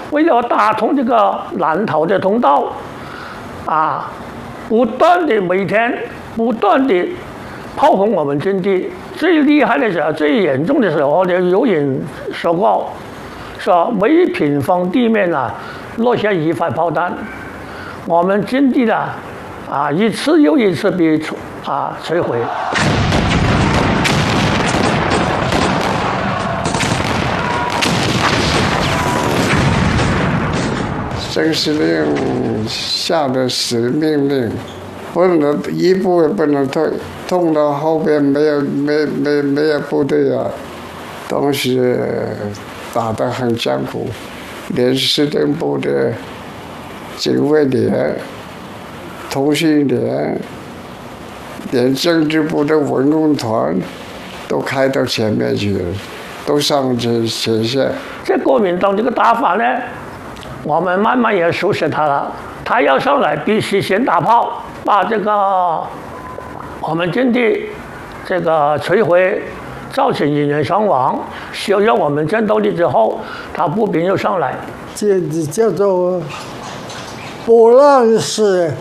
为了打通这个南逃的通道，不断的每天不断的炮轰我们阵地。最厉害的时候、最严重的时候，有人说过，说每平方地面落下1发炮弹，我们阵地一次又一次被摧毁。 郑司令下的死命令，不能一步也不能退，痛到后边没有部队东西打得很艰苦，连司令部的警卫连、通讯连、连政治部的文工团都开到前面去了，都上前线。 这国民党这个打法呢，我们慢慢也熟悉他了。他要上来，必须先打炮，把这个我们阵地这个摧毁，造成人员伤亡，削弱我们战斗力之后，他步兵又上来。 这叫做波浪式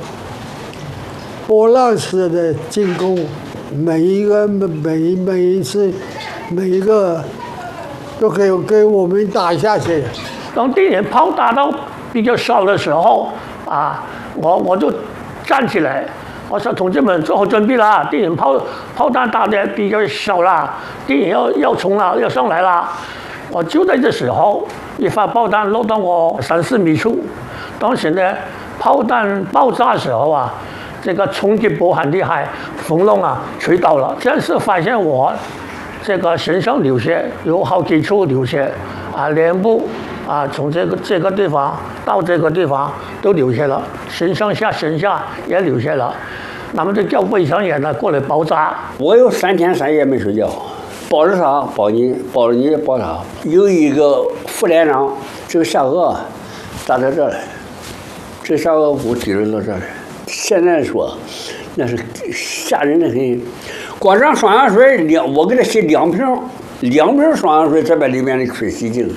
的进攻，每一次每一个都可以给我们打下去。 当敌人炮打到比较少的时候我就站起来，我说同志们做好准备了，敌人炮弹打的比较少了，敌人要冲了，要上来了。我就在这时候，一发炮弹落到我3、4米处，当时呢，炮弹爆炸的时候这个冲击波很厉害，风龙吹倒了。这是发现我这个身上流血，有好几处流血脸部从这个地方到这个地方都流血了，身下也流血了。那么就叫卫生员过来包扎。 我有3天3夜没睡觉，包着啥包你，包着你包啥。有一个副连长，这个下颚打到这儿来，这下颚骨滴着到这儿来。现在说那是吓人的很。光让双氧水我给他洗2瓶双氧水，这边里面的水洗净。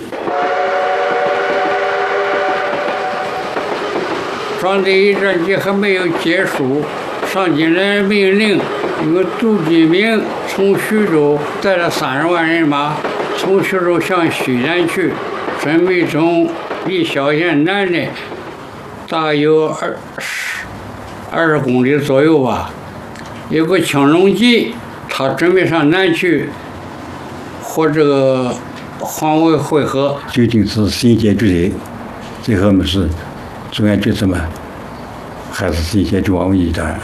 双第一战役还没有结束，上级的命令，一个杜贼明从徐州带了30万人马，从徐州向西南去，准备从离萧县南的大有20公里左右吧。有个青龙集，他准备上南去和这个黄维会合。 究竟是谁先决定？最后我们是中央决策嘛，还是谁先决王伟一战？